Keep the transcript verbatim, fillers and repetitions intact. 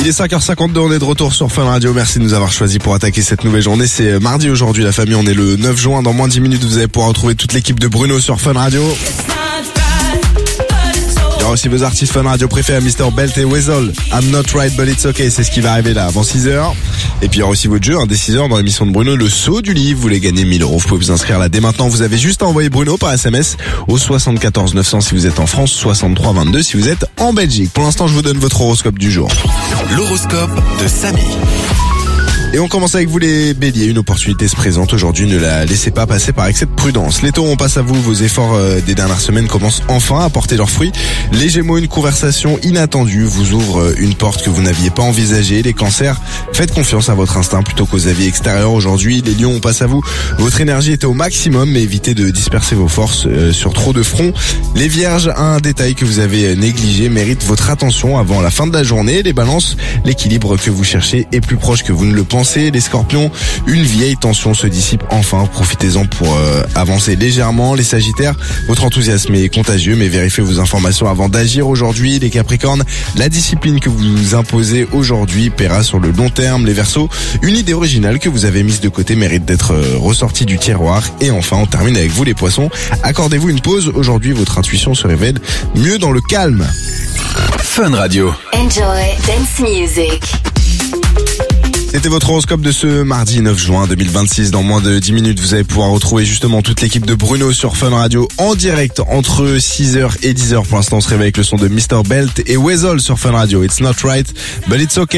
Il est cinq heures cinquante-deux, on est de retour sur Fun Radio. Merci de nous avoir choisi pour attaquer cette nouvelle journée. C'est mardi aujourd'hui, la famille. On est le neuf juin. Dans moins de dix minutes, vous allez pouvoir retrouver toute l'équipe de Bruno sur Fun Radio. Il y aura aussi vos artistes Fun Radio préférés, mister Belt et Weasel. I'm not right but it's okay. C'est ce qui va arriver là avant six heures. Et puis il y aura aussi votre jeu, hein, dès six heures dans l'émission de Bruno, le saut du livre. Vous voulez gagner mille euros. Vous pouvez vous inscrire là dès maintenant. Vous avez juste à envoyer Bruno par S M S au soixante-quatorze neuf cents si vous êtes en France, soixante-trois vingt-deux si vous êtes en Belgique. Pour l'instant, je vous donne votre horoscope du jour. L'horoscope de Samy. Et on commence avec vous les béliers. Une opportunité se présente aujourd'hui, ne la laissez pas passer par excès de prudence. Les taureaux, on passe à vous. Vos efforts euh, des dernières semaines commencent enfin à porter leurs fruits. Les gémeaux, une conversation inattendue vous ouvre euh, une porte que vous n'aviez pas envisagée. Les cancers, faites confiance à votre instinct plutôt qu'aux avis extérieurs aujourd'hui. Les lions, on passe à vous. Votre énergie était au maximum, mais évitez de disperser vos forces euh, sur trop de fronts. Les vierges, un détail que vous avez négligé mérite votre attention avant la fin de la journée. Les balances, l'équilibre que vous cherchez est plus proche que vous ne le pensez. Les scorpions, une vieille tension se dissipe enfin, profitez-en pour euh, avancer légèrement. Les sagittaires, votre enthousiasme est contagieux, mais vérifiez vos informations avant d'agir aujourd'hui. Les capricornes, la discipline que vous imposez aujourd'hui paiera sur le long terme. Les verseaux, une idée originale que vous avez mise de côté mérite d'être euh, ressortie du tiroir. Et enfin, on termine avec vous les poissons, accordez-vous une pause. Aujourd'hui, votre intuition se révèle mieux dans le calme. Fun Radio. Enjoy dance music. C'était votre horoscope de ce mardi neuf juin deux mille vingt-six. Dans moins de dix minutes, vous allez pouvoir retrouver justement toute l'équipe de Bruno sur Fun Radio en direct entre six heures et dix heures. Pour l'instant, on se réveille avec le son de mister Belt et Weasel sur Fun Radio. It's not right, but it's okay.